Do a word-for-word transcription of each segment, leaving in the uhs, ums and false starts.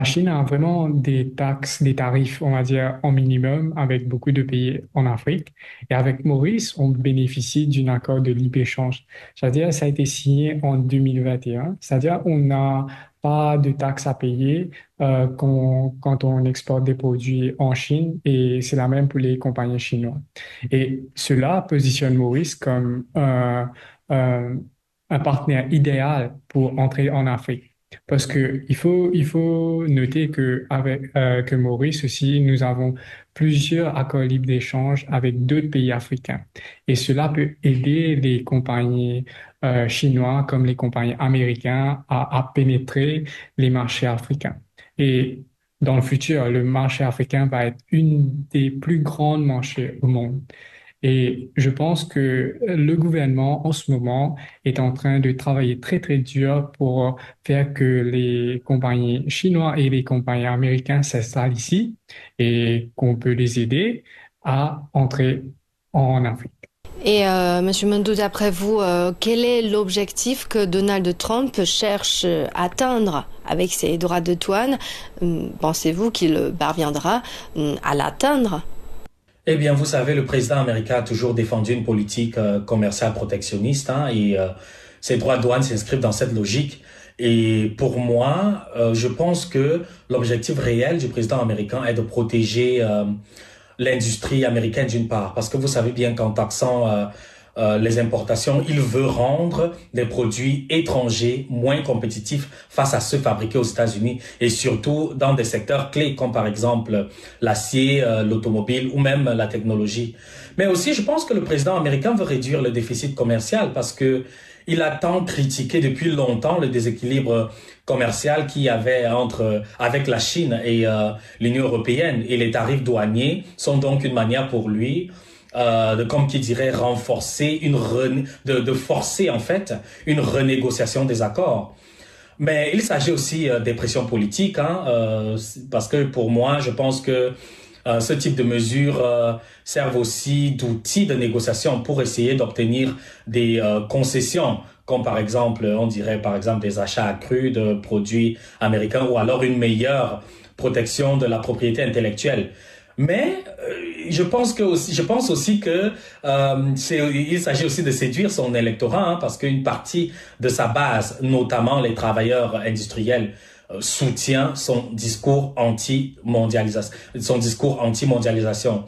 La Chine a vraiment des taxes, des tarifs, on va dire, en minimum avec beaucoup de pays en Afrique. Et avec Maurice, on bénéficie d'un accord de libre-échange. C'est-à-dire, ça a été signé en deux mille vingt et un. C'est-à-dire, on n'a pas de taxes à payer euh, quand, quand on exporte des produits en Chine et c'est la même pour les compagnies chinoises. Et cela positionne Maurice comme un, un un partenaire idéal pour entrer en Afrique. Parce que il faut, il faut noter que avec euh, que Maurice aussi, nous avons plusieurs accords libres d'échange avec d'autres pays africains. Et cela peut aider les compagnies euh, chinoises comme les compagnies américaines à, à pénétrer les marchés africains. Et dans le futur, le marché africain va être une des plus grandes marchés au monde. Et je pense que le gouvernement, en ce moment, est en train de travailler très, très dur pour faire que les compagnies chinoises et les compagnies américaines s'installent ici et qu'on peut les aider à entrer en Afrique. Et euh, Monsieur Mendo, d'après vous, euh, quel est l'objectif que Donald Trump cherche à atteindre avec ses droits de douane? Hum, Pensez-vous qu'il parviendra hum, à l'atteindre? Eh bien, vous savez, le président américain a toujours défendu une politique euh, commerciale protectionniste, hein, et euh, ses droits de douane s'inscrivent dans cette logique. Et pour moi, euh, je pense que l'objectif réel du président américain est de protéger euh, l'industrie américaine d'une part, parce que vous savez bien qu'en taxant euh, euh, les importations, il veut rendre des produits étrangers moins compétitifs face à ceux fabriqués aux États-Unis et surtout dans des secteurs clés comme par exemple l'acier, euh, l'automobile ou même la technologie. Mais aussi, je pense que le président américain veut réduire le déficit commercial parce que il a tant critiqué depuis longtemps le déséquilibre commercial qu'il y avait entre avec la Chine et euh, l'Union européenne, et les tarifs douaniers sont donc une manière pour lui euh, de, comme qui dirait, renforcer une rene- de, de forcer en fait une renégociation des accords. Mais il s'agit aussi euh, des pressions politiques, hein, euh, parce que pour moi, je pense que euh, ce type de mesures euh, servent aussi d'outils de négociation pour essayer d'obtenir des euh, concessions, comme par exemple, on dirait par exemple des achats accrus de produits américains ou alors une meilleure protection de la propriété intellectuelle. Mais euh, je pense que aussi, je pense aussi que euh, c'est, il s'agit aussi de séduire son électorat, hein, parce qu'une partie de sa base, notamment les travailleurs industriels, euh, soutient son discours anti-mondialisation, son discours anti-mondialisation.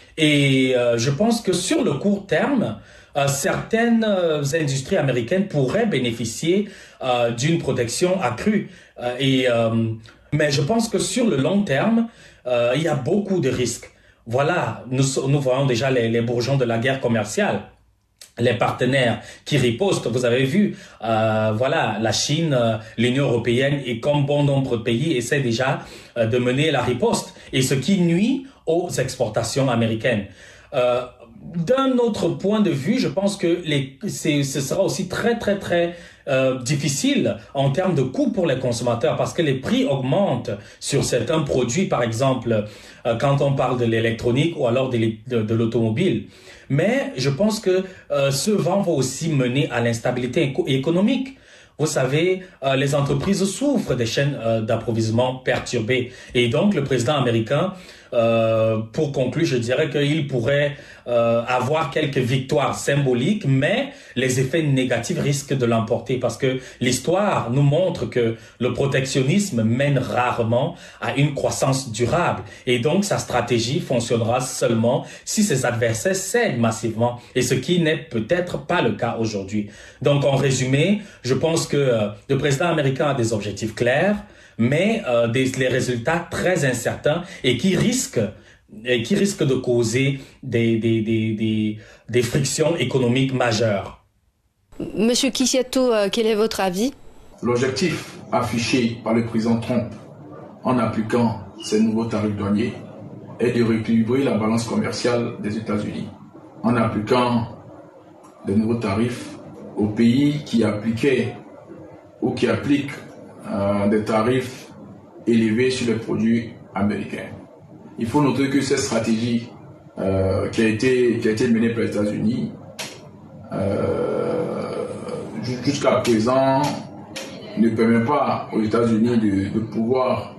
Et euh, je pense que sur le court terme, euh, certaines euh, industries américaines pourraient bénéficier euh, d'une protection accrue. Euh, et euh, mais je pense que sur le long terme, euh, il y a beaucoup de risques. Voilà, nous, nous voyons déjà les, les bourgeons de la guerre commerciale, les partenaires qui ripostent. Vous avez vu, euh, voilà, la Chine, euh, l'Union européenne et comme bon nombre de pays essaient déjà euh, de mener la riposte, et ce qui nuit aux exportations américaines. Euh, D'un autre point de vue, je pense que les, c'est, ce sera aussi très très très euh, difficile en termes de coûts pour les consommateurs, parce que les prix augmentent sur certains produits, par exemple euh, quand on parle de l'électronique ou alors de, de, de l'automobile. Mais je pense que euh, ce vent va aussi mener à l'instabilité éco- économique. Vous savez, euh, les entreprises souffrent des chaînes euh, d'approvisionnement perturbées. Et donc, le président américain, euh, pour conclure, je dirais qu'il pourrait euh, avoir quelques victoires symboliques, mais les effets négatifs risquent de l'emporter, parce que l'histoire nous montre que le protectionnisme mène rarement à une croissance durable. Et donc, sa stratégie fonctionnera seulement si ses adversaires cèdent massivement, et ce qui n'est peut-être pas le cas aujourd'hui. Donc, en résumé, je pense que euh, le président américain a des objectifs clairs, mais euh, des, les résultats très incertains et qui risquent et qui risquent de causer des, des, des, des, des frictions économiques majeures. Monsieur Kishieto, euh, quel est votre avis? L'objectif affiché par le président Trump en appliquant ces nouveaux tarifs douaniers est de rééquilibrer la balance commerciale des États-Unis. En appliquant de nouveaux tarifs aux pays qui appliquaient ou qui appliquent euh, des tarifs élevés sur les produits américains. Il faut noter que cette stratégie euh, qui, a été, qui a été menée par les États-Unis euh, jusqu'à présent ne permet pas aux États-Unis de, de pouvoir